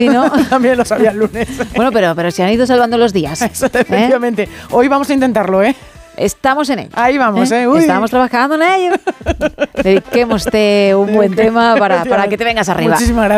Sí, ¿no? También lo sabía el lunes. Bueno, pero se han ido salvando los días. Eso, efectivamente. Hoy vamos a intentarlo, ¿eh? Estamos en ello. Ahí vamos, ¿eh? Uy. Estamos trabajando en ello. Dediquémoste un buen tema para que te vengas arriba. Muchísimas gracias.